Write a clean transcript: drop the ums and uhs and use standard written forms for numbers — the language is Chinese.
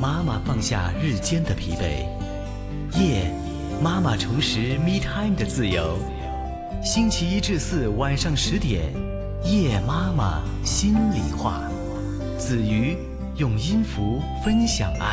妈妈放下日间的疲惫，夜，妈妈重拾 me time 的自由。星期一至四晚上10点，夜妈妈心里话。子瑜用音符分享爱。